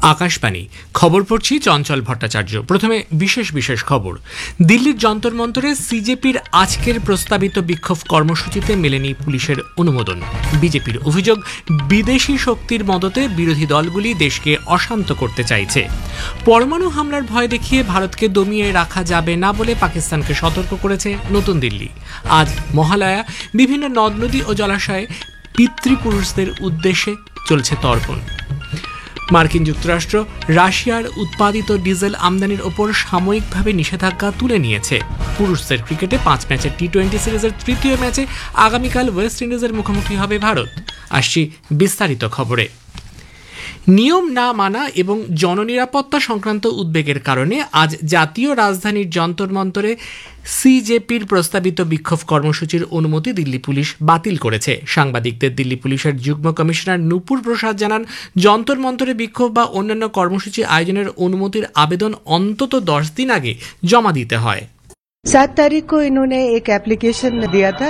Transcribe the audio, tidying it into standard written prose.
আকাশবাণী খবর পড়ছি চঞ্চল ভট্টাচার্য। প্রথমে বিশেষ খবর। দিল্লির যন্তর মন্তরে সিজেপির আজকের প্রস্তাবিত বিক্ষোভ কর্মসূচিতে মেলেনি পুলিশের অনুমোদন। বিজেপির অভিযোগ, বিদেশি শক্তির মদতে বিরোধী দলগুলি দেশকে অশান্ত করতে চাইছে। পরমাণু হামলার ভয় দেখিয়ে ভারতকে দমিয়ে রাখা যাবে না বলে পাকিস্তানকে সতর্ক করেছে নতুন দিল্লি। আজ মহালয়া, বিভিন্ন নদ নদী ও জলাশয়ে পিতৃপুরুষদের উদ্দেশ্যে চলছে তর্পণ। মার্কিন যুক্তরাষ্ট্র রাশিয়ার উৎপাদিত ডিজেল আমদানির ওপর সাময়িকভাবে নিষেধাজ্ঞা তুলে নিয়েছে। পুরুষদের ক্রিকেটে 5 ম্যাচের টি-20 সিরিজের তৃতীয় ম্যাচে আগামীকাল ওয়েস্ট ইন্ডিজের মুখোমুখি হবে ভারত। আসছি বিস্তারিত খবরে। নিয়ম না মানা এবং জননিরাপত্তা সংক্রান্ত উদ্বেগের কারণে আজ জাতীয় রাজধানীর যন্তর মন্তরে সিজেপির প্রস্তাবিত বিক্ষোভ কর্মসূচির অনুমতি দিল্লি পুলিশ বাতিল করেছে। সাংবাদিকদের দিল্লি পুলিশের যুগ্ম কমিশনার নূপুর প্রসাদ জানান, যন্তর মন্তরে বিক্ষোভ বা অন্যান্য কর্মসূচি আয়োজনের অনুমতির আবেদন অন্তত 10 দিন আগে জমা দিতে হয়। 7 तारीख को इन्होंने एक एप्लीकेशन दिया था